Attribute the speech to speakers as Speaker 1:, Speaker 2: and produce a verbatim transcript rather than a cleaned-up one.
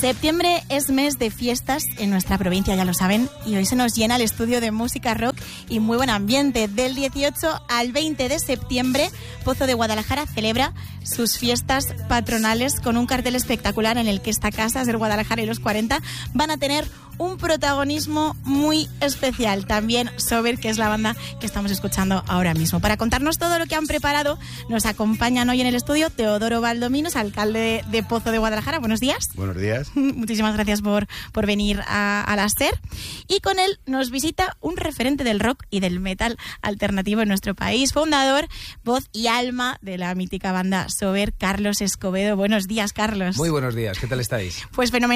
Speaker 1: Septiembre es mes de fiestas en nuestra provincia, ya lo saben, y hoy se nos llena el estudio de música rock y muy buen ambiente. Del dieciocho al veinte de septiembre, Pozo de Guadalajara celebra sus fiestas patronales con un cartel espectacular en el que esta casa, Ser Guadalajara y los cuarenta, van a tener un protagonismo muy especial. También Sober, que es la banda que estamos escuchando ahora mismo. Para contarnos todo lo que han preparado, nos acompañan hoy en el estudio Teodoro Valdominos, alcalde de Pozo de Guadalajara. Buenos días.
Speaker 2: Buenos días.
Speaker 1: Muchísimas gracias por, por venir a, a la SER. Y con él nos visita un referente del rock y del metal alternativo en nuestro país, fundador, voz y alma de la mítica banda Sober, Carlos Escobedo. Buenos días, Carlos.
Speaker 3: Muy buenos días, ¿qué tal estáis?
Speaker 1: Pues fenomenal.